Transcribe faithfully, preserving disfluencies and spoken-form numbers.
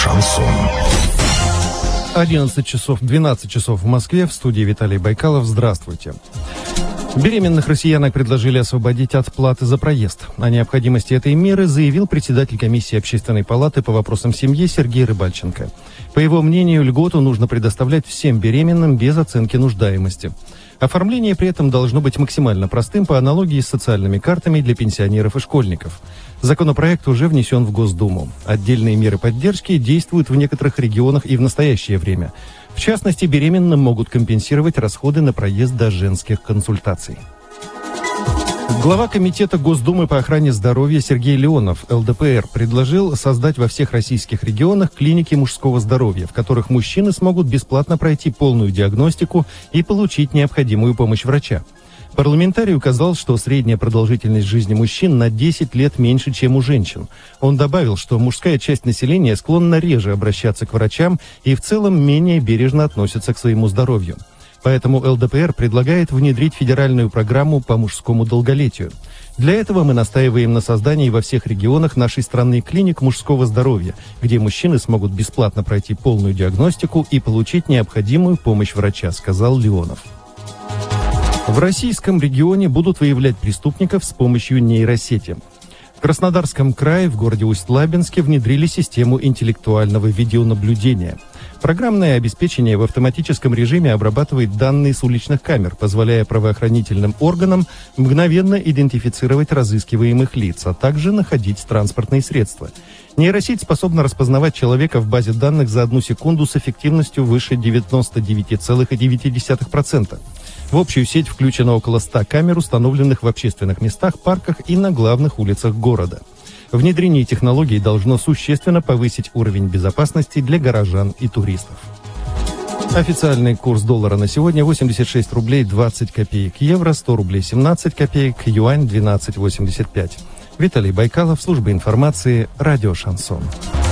Шансон. одиннадцать часов двенадцать часов в Москве. В студии Виталий Байкалов. Здравствуйте. Беременных россиянок предложили освободить от платы за проезд. О необходимости этой меры заявил председатель комиссии Общественной палаты по вопросам семьи Сергей Рыбальченко. По его мнению, льготу нужно предоставлять всем беременным без оценки нуждаемости. Оформление при этом должно быть максимально простым по аналогии с социальными картами для пенсионеров и школьников. Законопроект уже внесен в Госдуму. Отдельные меры поддержки действуют в некоторых регионах и в настоящее время. В частности, беременным могут компенсировать расходы на проезд до женских консультаций. Глава Комитета Госдумы по охране здоровья Сергей Леонов, эл дэ пэ эр, предложил создать во всех российских регионах клиники мужского здоровья, в которых мужчины смогут бесплатно пройти полную диагностику и получить необходимую помощь врача. Парламентарий указал, что средняя продолжительность жизни мужчин на десять лет меньше, чем у женщин. Он добавил, что мужская часть населения склонна реже обращаться к врачам и в целом менее бережно относится к своему здоровью. Поэтому эл дэ пэ эр предлагает внедрить федеральную программу по мужскому долголетию. Для этого мы настаиваем на создании во всех регионах нашей страны клиник мужского здоровья, где мужчины смогут бесплатно пройти полную диагностику и получить необходимую помощь врача, сказал Леонов. В российском регионе будут выявлять преступников с помощью нейросети. В Краснодарском крае, в городе Усть-Лабинске, внедрили систему интеллектуального видеонаблюдения. Программное обеспечение в автоматическом режиме обрабатывает данные с уличных камер, позволяя правоохранительным органам мгновенно идентифицировать разыскиваемых лиц, а также находить транспортные средства. Нейросеть способна распознавать человека в базе данных за одну секунду с эффективностью выше девяносто девять целых девять десятых процента. В общую сеть включено около ста камер, установленных в общественных местах, парках и на главных улицах города. Внедрение технологий должно существенно повысить уровень безопасности для горожан и туристов. Официальный курс доллара на сегодня восемьдесят шесть рублей двадцать копеек, евро сто рублей семнадцать копеек, юань двенадцать восемьдесят пять. Виталий Байкалов, служба информации, радио «Шансон».